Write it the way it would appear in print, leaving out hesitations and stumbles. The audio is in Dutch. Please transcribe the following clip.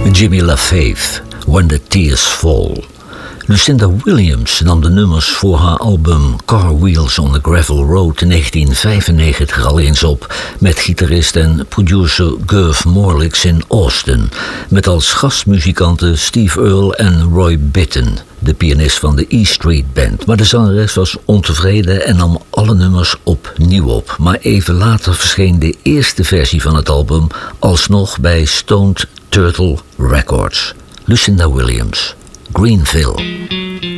Jimmy LaFave, When the Tears Fall. Lucinda Williams nam de nummers voor haar album Car Wheels on the Gravel Road in 1995 al eens op met gitarist en producer Gurf Morlix in Austin, met als gastmuzikanten Steve Earle en Roy Bittan, de pianist van de E Street Band. Maar de zangeres was ontevreden en nam alle nummers opnieuw op. Maar even later verscheen de eerste versie van het album alsnog bij Stoned Turtle Records. Lucinda Williams, Greenville.